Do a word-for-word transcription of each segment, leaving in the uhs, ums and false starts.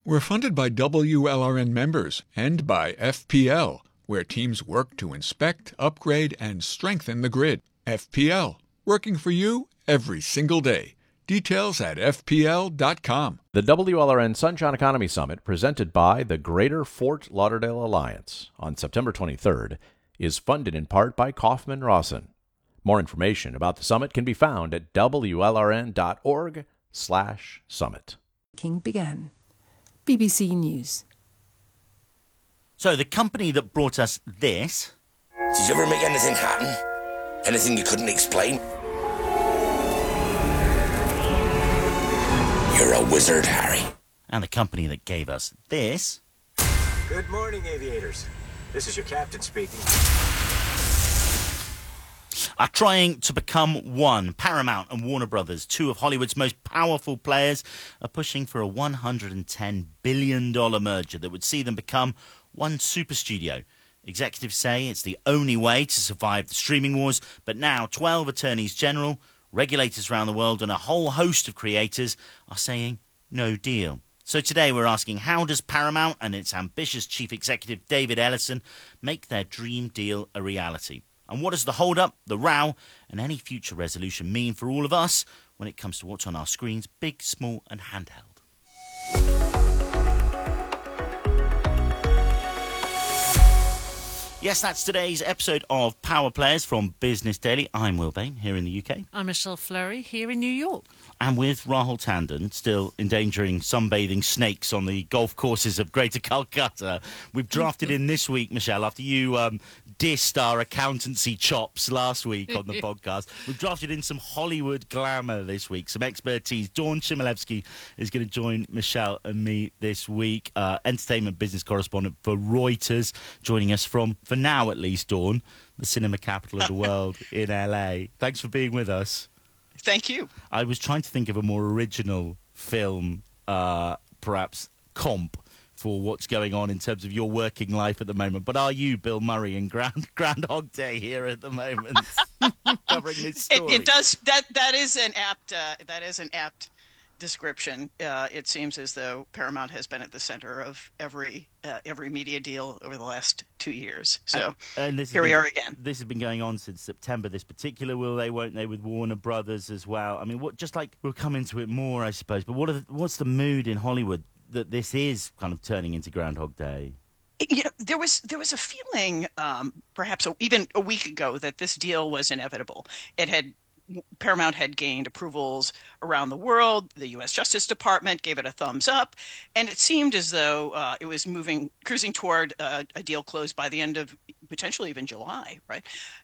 We're funded by W L R N members and by F P L, where teams work to inspect, upgrade, and strengthen the grid. F P L, working for you every single day. Details at F P L dot com. The W L R N Sunshine Economy Summit, presented by the Greater Fort Lauderdale Alliance on September twenty-third, is funded in part by Kaufman Rawson. More information about the summit can be found at W L R N dot org slash summit. King began. B B C News. So the company that brought us this... Did you ever make anything happen? Anything you couldn't explain? You're a wizard, Harry. And the company that gave us this... Good morning, aviators. This is your captain speaking. Are trying to become one. Paramount and Warner Brothers, two of Hollywood's most powerful players, are pushing for a one hundred ten billion dollars merger that would see them become one super studio. Executives say it's the only way to survive the streaming wars, but now twelve attorneys general, regulators around the world, and a whole host of creators are saying no deal. So today we're asking, how does Paramount and its ambitious chief executive David Ellison make their dream deal a reality? And what does the hold-up, the row, and any future resolution mean for all of us when it comes to what's on our screens, big, small, and handheld? Yes, that's today's episode of Power Players from Business Daily. I'm Will Bain, here in the U K. I'm Michelle Fleury, here in New York. And with Rahul Tandon, still endangering sunbathing snakes on the golf courses of Greater Calcutta, we've drafted in this week, Michelle, after you um, dissed our accountancy chops last week on the podcast, we've drafted in some Hollywood glamour this week, some expertise. Dawn Chmielewski is going to join Michelle and me this week, uh, entertainment business correspondent for Reuters, joining us from, for now at least, Dawn, the cinema capital of the world in L A. Thanks for being with us. Thank you. I was trying to think of a more original film, uh, perhaps comp, for what's going on in terms of your working life at the moment. But are you Bill Murray in Ground, Groundhog Day here at the moment, covering this story? It, it does. That that is an apt. Uh, that is an apt description. Uh, it seems as though Paramount has been at the center of every uh, every media deal over the last two years. So and, and this here been, we are again. This has been going on since September. This particular will they, won't they, with Warner Brothers as well. I mean, what? Just like we'll come into it more, I suppose. But what? Are the, what's the mood in Hollywood that this is kind of turning into Groundhog Day? You know, there was there was a feeling, um, perhaps a, even a week ago, that this deal was inevitable. It had. Paramount had gained approvals around the world. The U S Justice Department gave it a thumbs up, and it seemed as though uh, it was moving, cruising toward uh, a deal closed by the end of potentially even July, right?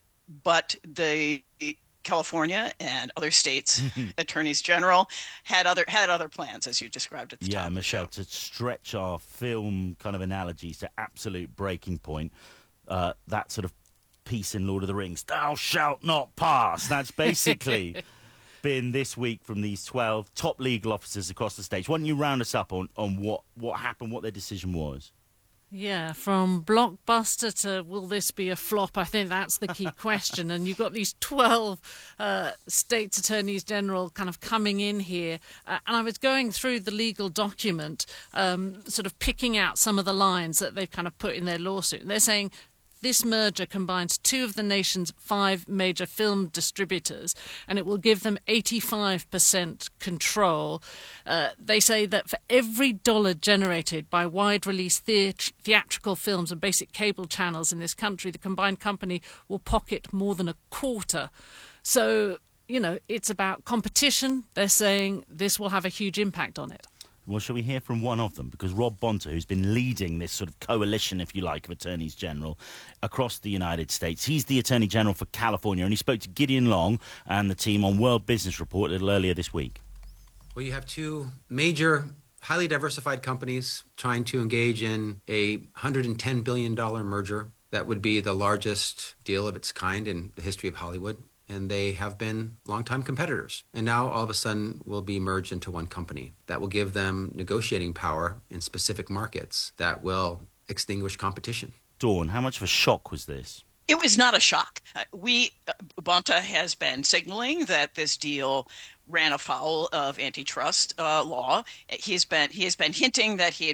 But the California and other states' attorneys general had other had other plans, as you described at the yeah, top. Yeah, Michelle, to stretch our film kind of analogies to absolute breaking point, uh, that sort of piece in Lord of the Rings, thou shalt not pass. That's basically been this week from these twelve top legal officers across the states. Why don't you round us up on, on what, what happened, what their decision was? Yeah, from blockbuster to will this be a flop? I think that's the key question. And you've got these twelve uh, states attorneys general kind of coming in here. Uh, and I was going through the legal document, um, sort of picking out some of the lines that they've kind of put in their lawsuit. And they're saying, this merger combines two of the nation's five major film distributors, and it will give them eighty-five percent control. Uh, they say that for every dollar generated by wide-release the- theatrical films and basic cable channels in this country, the combined company will pocket more than a quarter. So, you know, it's about competition. They're saying this will have a huge impact on it. Well, shall we hear from one of them? Because Rob Bonta, who's been leading this sort of coalition, if you like, of attorneys general across the United States, he's the Attorney General for California, and he spoke to Gideon Long and the team on World Business Report a little earlier this week. Well, you have two major, highly diversified companies trying to engage in a one hundred ten billion dollars merger. That would be the largest deal of its kind in the history of Hollywood. And they have been longtime competitors. And now all of a sudden will be merged into one company. That will give them negotiating power in specific markets that will extinguish competition. Dawn, how much of a shock was this? It was not a shock. Uh, we, uh, Bonta has been signaling that this deal ran afoul of antitrust uh, law. He's been he has been hinting that he